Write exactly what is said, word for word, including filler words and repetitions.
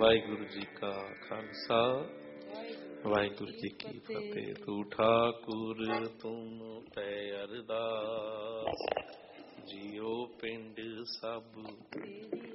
ਵਾਹਿਗੁਰੂ ਜੀ ਕਾ ਖਾਲਸਾ, ਵਾਹਿਗੁਰੂ ਜੀ ਕੀ ਫਤਿਹ। ਤੂੰ ਠਾਕੁਰ ਤੁਮ ਪੈ ਅਰਦਾਸ, ਜੀਓ ਪਿੰਡ ਸਭ